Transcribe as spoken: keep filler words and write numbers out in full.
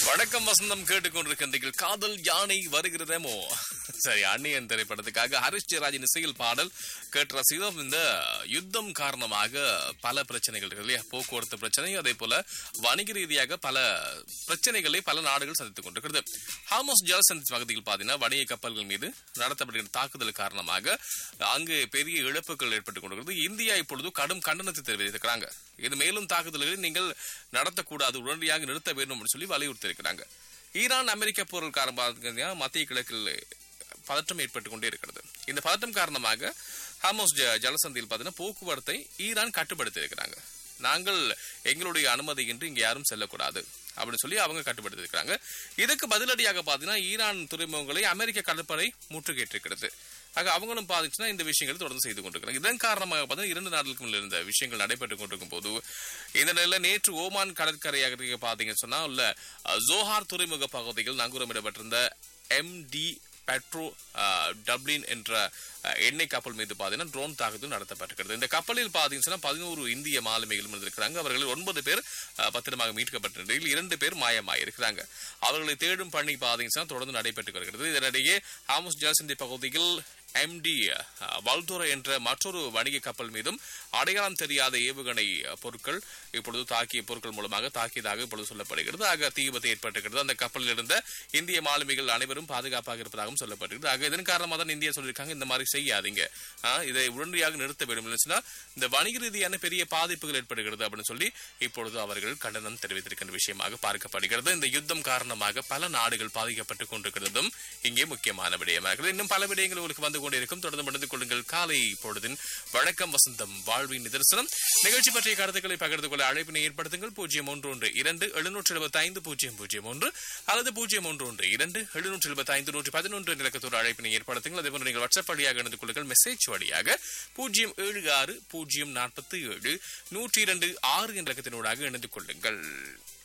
வணக்கம் வசந்தம் கேட்டுக்கொண்டிருக்கின்றீர்கள். காதல் யானை வருகிறதேமோ. சரி, அந்நியன் திரைப்படத்துக்காக ஹரிஷ் ஜெயராஜின் இசையில் பாடல் கேட்டு ரசிதம். இந்த யுத்தம் காரணமாக பல பிரச்சனைகள் இருக்கு இல்லையா? போக்குவரத்து பிரச்சனை, அதே போல வணிக ரீதியாக பல பிரச்சனைகளை பல நாடுகள் சந்தித்துக் கொண்டிருக்கிறது. ஹார்மோஸ் ஜலசந்தி பகுதியில் பாத்தீங்கன்னா வணிக கப்பல்கள் மீது நடத்தப்படுகிற தாக்குதல் காரணமாக அங்கு பெரிய இழப்புகள் ஏற்பட்டுக் கொண்டிருக்கிறது. இந்தியா இப்பொழுது கடும் கண்டனத்தை தெரிவித்திருக்கிறாங்க. இது மேலும் தாக்குதல்களை நீங்கள் நடத்தக்கூடாது, உடனடியாக நிறுத்த வேண்டும் என்று சொல்லி வலியுறுத்தி இருக்கிறாங்க. ஈரான் அமெரிக்க போரில் காரணமாக மத்திய கிழக்கில் பதற்றம் ஏற்பட்டுக் கொண்டே இருக்கிறது. இந்த பதற்றம் காரணமாக ஹார்மோஸ் ஜலசந்தியில் பார்த்தீங்கன்னா போக்குவரத்தை ஈரான் கட்டுப்படுத்தி இருக்கிறாங்க. நாங்கள் எங்களுடைய அனுமதியின்றி இங்க யாரும் செல்லக்கூடாது அப்படின்னு சொல்லி அவங்க கட்டுப்படுத்தி இருக்கிறாங்க. இதுக்கு பதிலடியாக பாத்தீங்கன்னா ஈரான் துறைமுகங்களை அமெரிக்க கடற்படை முற்றுகையிட்டிருக்கிறது. ஆக அவங்களும் பாதிச்சுன்னா இந்த விஷயங்களை தொடர்ந்து செய்து கொண்டிருக்கிறாங்க. இதன் காரணமாக பார்த்தீங்கன்னா இரண்டு நாடுகளுக்கும் இருந்த விஷயங்கள் நடைபெற்றுக் கொண்டிருக்கும் போது இந்த நிலையில நேற்று ஓமான் கடற்கரையாக பாத்தீங்கன்னு சொன்னா உள்ள ஜோஹார் துறைமுக பகுதியில் நங்கூரமிடப்பட்டிருந்த எம் டி பெட்ரோ டப்ளின் என்ற எண்ணெய் கப்பல் மீது பாத்தீங்கன்னா ட்ரோன் தாக்குதல் நடத்தப்பட்டிருக்கிறது. இந்த கப்பலில் பாத்தீங்கன்னா பதினோரு இந்திய மாலுமிகளும் இருந்திருக்கிறாங்க. அவர்களில் ஒன்பது பேர் பத்திரமாக மீட்கப்பட்ட நிலையில் இரண்டு பேர் மாயமாயிருக்கிறாங்க. அவர்களை தேடும் பணி பாத்தீங்கன்னா தொடர்ந்து நடைபெற்று வருகிறது. இதனிடையே ஹார்மோஸ் ஜலசந்தி பகுதியில் எம் டி வல்தோரா என்ற மற்றொரு வணிக கப்பல் மீதும் அடையாளம் தெரியாத ஏவுகணை பொருட்கள் இப்பொழுது தாக்கிய பொருட்கள் மூலமாக தாக்கியதாக இப்பொழுது சொல்லப்படுகிறது. ஆக தீ விபத்து ஏற்பட்டிருக்கிறது. அந்த கப்பலில் இருந்த இந்திய மாலுமிகள் அனைவரும் பாதுகாப்பாக இருப்பதாகவும் சொல்லப்படுகிறது. ஆக இதன் காரணமாக தான் இந்தியா சொல்லியிருக்காங்க, இந்த மாதிரி செய்யாதீங்க, இதை உடனடியாக நிறுத்த வேண்டும் இல்லைன்னா இந்த வணிக ரீதியான பெரிய பாதிப்புகள் ஏற்படுகிறது அப்படின்னு சொல்லி இப்பொழுது அவர்கள் கண்டனம் தெரிவித்திருக்கின்ற விஷயமாக பார்க்கப்படுகிறது. இந்த யுத்தம் காரணமாக பல நாடுகள் பாதிக்கப்பட்டுக் கொண்டிருக்கிறதும் இங்கே முக்கியமான விடயமாக. இன்னும் பல விடயங்கள் உங்களுக்கு வந்து கொண்டிருக்கும். தொடர்ந்து மனிந்து கொள்ளுங்கள். காலை பொழுதின் வணக்கம் வசந்தம் வாழ்வின் நிதர்சனம் நிகழ்ச்சி பற்றிய கருத்துக்களை பகிர்ந்து கொள்ள அழைப்பினை ஏற்படுத்துங்கள். பூஜ்ஜியம் ஒன்று ஒன்று இரண்டு எழுநூற்றி எழுபத்தி ஐந்து பூஜ்ஜியம் பூஜ்ஜியம் ஒன்று அல்லது பூஜ்ஜியம் ஒன்று ஒன்று இரண்டு எழுநூற்றி எழுபத்தி ஐந்து நூற்றி பதினொன்று இலக்கத்தோடு அழைப்பினை ஏற்படுத்துங்கள். அதே போன்று நீங்கள் வாட்ஸ்அப் வழியாக இணைந்து கொள்ளுங்கள். மெசேஜ் வழியாக பூஜ்ஜியம் ஏழு ஆறு பூஜ்ஜியம் நாற்பத்தி ஏழு நூற்றி இரண்டு ஆறு என்ற இலக்கத்தினூடாக இணைந்து கொள்ளுங்கள்.